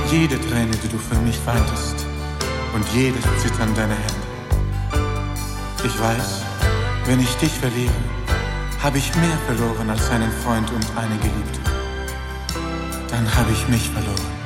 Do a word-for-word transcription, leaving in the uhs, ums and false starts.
jede Träne, die du für mich weintest, und jedes Zittern deiner Hände. Ich weiß, wenn ich dich verliere, habe ich mehr verloren als einen Freund und eine Geliebte. Dann habe ich mich verloren.